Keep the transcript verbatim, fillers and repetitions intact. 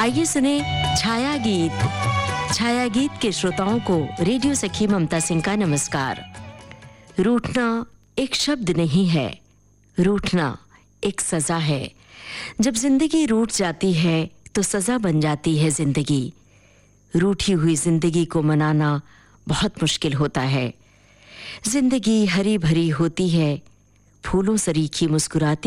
आइए सुने छाया गीत। छाया गीत के श्रोताओं को रेडियो सखी ममता सिंह का नमस्कार। रूठना एक शब्द नहीं है, रूठना एक सजा है। जब जिंदगी रूठ जाती है तो सजा बन जाती है जिंदगी। रूठी हुई जिंदगी को मनाना बहुत मुश्किल होता है। जिंदगी हरी भरी होती है, फूलों सरीखी मुस्कुराती